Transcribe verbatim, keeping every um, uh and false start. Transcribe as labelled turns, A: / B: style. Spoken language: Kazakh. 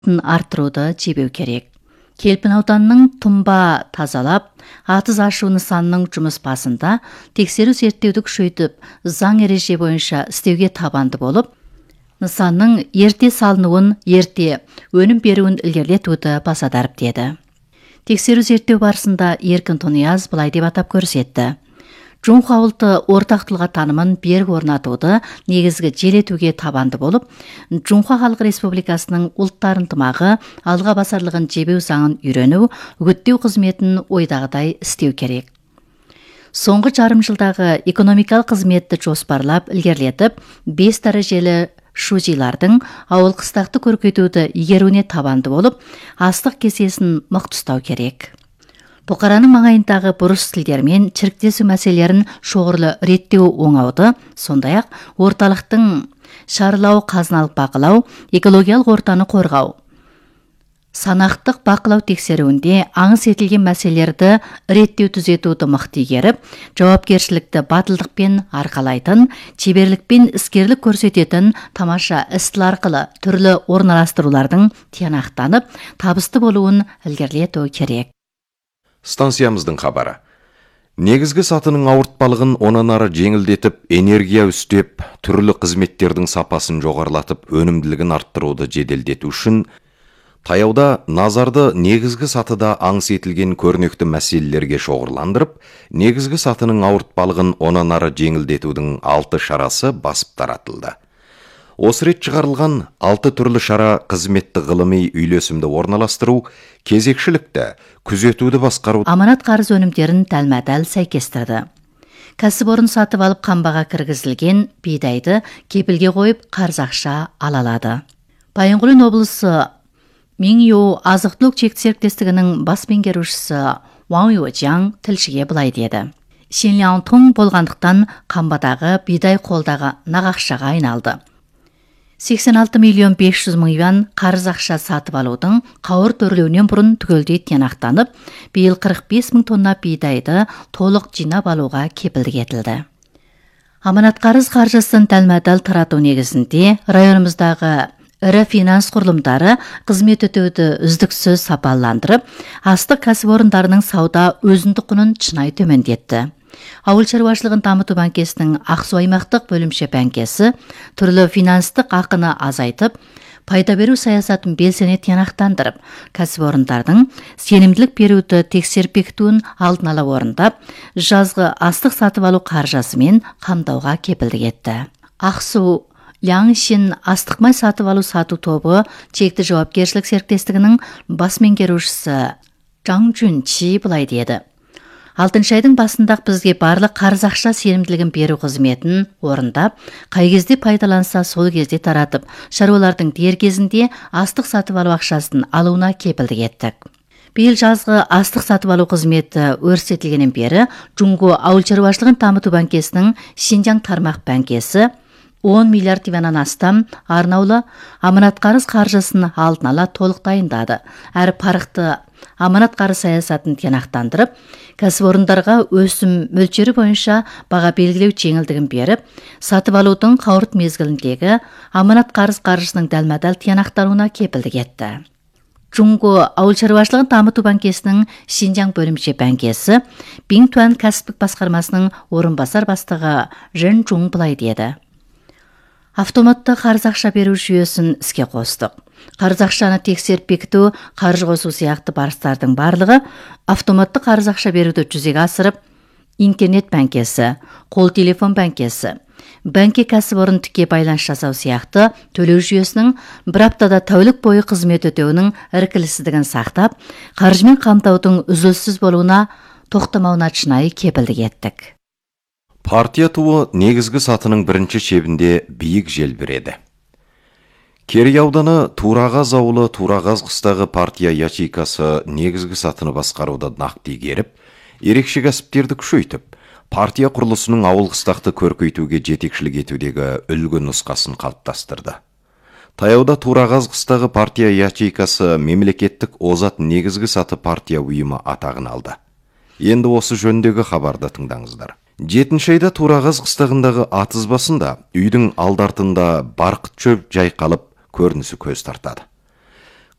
A: арттыруды жебеу керек. Келпін ауданының тұмба тазалап, атыз ашу нысанының жұмыс басында тексеру зерттеуді күшейтіп, заң ереже бойынша істеуге табанды болып, нысанның ерте салынуын, ерте өнім беруін ілгерілетуді басадарып деді. Тексеру зерттеу барысында Еркін Тонияз былай деп атап көрсетті. Джунхуа ұлты ортақ тілға танымын берік орнатуды негізгі желетуге табанды болып, Джунхуа Халық Республикасының ұлттар ынтымағы алға басарлығын жебеу заңын үйрену, үгіттеу қызметін ойдағыдай істеу керек. Соңғы жарым жылдағы экономикалық қызметті жоспарлап ілгерілетіп, бес дәрежелі шужилардың ауыл қыстақты көркейтуді игеруіне табанды болып, астық кесесін мықты ұстау керек. Бұқараның маңайындағы бұрыс тілдер мен чіріктесу мәселелерін шоғырлы реттеу оңауды, сондай-ақ орталықтың шарылау, қазыналық бақылау, экологиялық ортаны қорғау. Санақтық бақылау тексеруінде аңыс етілген мәселелерді реттеу түзетуді мықты игеріп, жауапкершілікті батылдықпен арқалайтын, шеберлікпен іскерлік көрсететін тамаша істі арқылы түрлі орналастырулардың тиянақтанып, табысты болуын ілгерілету керек.
B: Станциямыздың хабары. Негізгі сатының ауыртпалығын онан ары жеңілдетіп, энергия үстеп, түрлі қызметтердің сапасын жоғарлатып, өнімділігін арттыруды жеделдету үшін таяуда назарды негізгі сатыда аңыс етілген көрнекті мәселелерге шоғырландырып, негізгі сатының ауыртпалығын онан ары жеңілдетудің алты шарасы басып таратылды. Осы рет шығарылған алты түрлі шара қызметті ғылыми үйлесімді орналастыру, кезекшілікті, күзетуді басқару.
A: Аманат қарыз өнімдерін дәлме-дәл сәйкестірді. Кәсіпорын сатып алып қамбаға кіргізілген бидайды кепілге қойып қарыз ақша ала алады. Байынқұлын облысы Минью азық-түлік шекті серіктестігінің бас меңгерушісі Ван Южаң тілшіге былай деді. Шенлян тоң болғандықтан қамбадағы бидай қолдағы нағақшаға айналды. сексен алты миллион бес жүз мың юан қарыз ақша сатып алудың қауыр төрлеуінен бұрын түгелдей тиянақтанып, биыл қырық бес мың тонна бидайды толық жинап алуға кепілдік етілді. Аманат қарыз қаржысын дәлме-дәл тарату негізінде районымыздағы ірі финанс құрылымдары қызмет өтеуді үздіксіз сапаландырып, астық кәсіпорындарының сауда өзіндік құнын шынайы төмендетті. Ауыл шаруашылығын дамыту банкесінің Ақсу аймақтық бөлімше банкесі түрлі финанстық ақыны азайтып, пайда беру саясатын белсене тиянақтандырып, кәсіпорындардың сенімділік беруді тексеріп бекітуін алдын ала орындап, жазғы астық сатып алу қаржысымен қамдауға кепілдік етті. Ақсу Яңшин астық май сатып алу сату тобы шекті жауапкершілік серіктестігінің бас меңгерушісі Жаң Жүнчи былай деді. Алтыншы айдың басындақ бізге барлық қарыз ақша сенімділігін беру қызметін орындап, қай кезде пайдаланса сол кезде таратып, шаруалардың дер кезінде астық сатып алу ақшасын алуына кепілдік еттік. Биыл жазғы астық сатып алу қызметі өрістетілгеннен бері Джунго ауыл шаруашылығын дамыту банкесінің Шинжаң тармақ банкесі он миллиард юаннан астам арнаулы аманат қарыз қаржысын алдын ала толық дайындады. Әрі парықты аманат қарыз саясатын тиянақтандырып, кәсіпорындарға өсім мөлшері бойынша баға белгілеу жеңілдігін беріп, сатып алудың қауырт мезгіліндегі аманат қарыз қаржысының дәлме-дәл тиянақталуына кепілдік етті. Джунго ауыл шаруашылығын дамыту банкесінің Шинжаң бөлімше банкесі Бингтуан кәсіптік басқармасының орынбасар бастығы Жэн Жун былай деді. Автоматты қарыз ақша беру жүйесін іске қостық. Қарыз ақшаны тексеріп бекіту, қаржы қосу сияқты барыстардың барлығы автоматты қарыз ақша беруді жүзеге асырып, интернет банкесі, қол телефон банкесі, банке кәсіпорын тіке байланыс жасау сияқты төлеу жүйесінің бір аптада тәулік бойы қызмет өтеуінің іркіліссіздігін сақтап, қаржымен қамтаудың үзіліссіз болуына тоқтамауына шынайы кепілдік еттік.
B: Партия туы негізгі сатының бірінші шебінде биік желбіреді. Керей ауданы Турағаз ауылы Турағаз қыстағы партия ячейкасы негізгі сатыны басқаруды нақты игеріп, ерекше кәсіптерді күшейтіп, партия құрылысының ауыл қыстақты көркейтуге жетекшілік етудегі үлгі нұсқасын қалыптастырды. Таяуда Турағаз қыстағы партия ячейкасы мемлекеттік озат негізгі саты партия ұйымы атағын алды. Енді осы жөндегі хабарды тыңдаңыздар. Жетінші айда Турағаз қыстағындағы атыз басында үйдің алдартында барқыт шөп жайқалып көрінісі көз тартады.